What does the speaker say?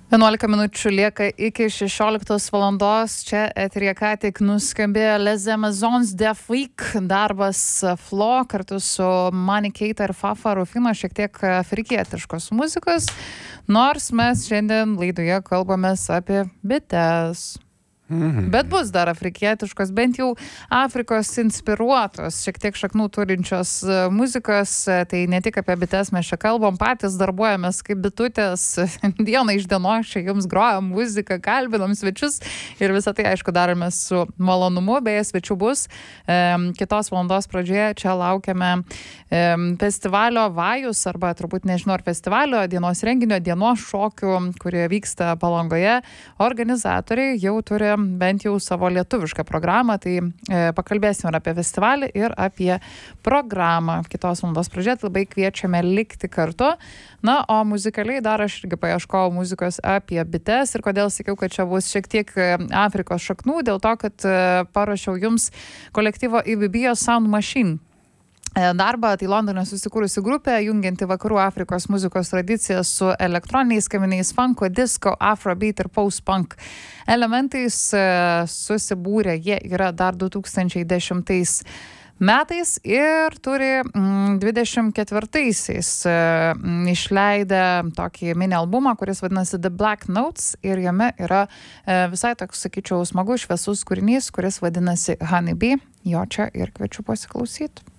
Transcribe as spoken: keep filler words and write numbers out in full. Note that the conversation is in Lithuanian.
vienuolika minučių lieka iki šešioliktos valandos. Čia eteryje ką tik nuskambėjo Les Amazons d'Afrique, darbas Flo kartu su Money Keita ir Fafa Rufino, šiek tiek afrikietiškos muzikos. Nors mes šiandien laidoje kalbamės apie bites. Mhm. Bet bus dar afrikietiškos, bent jau Afrikos inspiruotos, šiek tiek šaknų turinčios muzikos. Tai ne tik apie bites mes čia kalbam, patys darbuojamės kaip bitutės, dieną iš dienos čia jums grojam muziką, kalbinam svečius ir visą tai, aišku, darome su malonumu. Beje, svečių bus e, kitos valandos pradžioje. Čia laukiame e, festivalio Vajus, arba turbūt nežinau, ar festivalio dienos renginio, dienos šokių, kurie vyksta Palangoje. Organizatoriai jau turi bent jau savo lietuvišką programą, tai e, pakalbėsime ir apie festivalį, ir apie programą. Kitos valandos pradžioje labai kviečiame likti kartu. Na, o muzikaliai dar aš irgi paieškojau muzikos apie bites ir kodėl sakiau, kad čia bus šiek tiek Afrikos šaknų, dėl to, kad e, paruošiau jums kolektyvo Ibibio Sound Machine darbą. Tai Londone susikūrusi grupė, jungianti vakarų Afrikos muzikos tradiciją su elektroniniais gaminiais, funko, disco, afrobeat ir post-punk elementais. Susibūrė jie yra dar du tūkstančiai dešimtais metais ir turi mm, dvidešimt ketvirtaisiais mm, išleidę tokį mini albumą, kuris vadinasi The Black Notes, ir jame yra e, visai toks, sakyčiau, smagus, šviesus kūrinys, kuris vadinasi Honey Bee. Jo čia ir kviečiu pasiklausyti.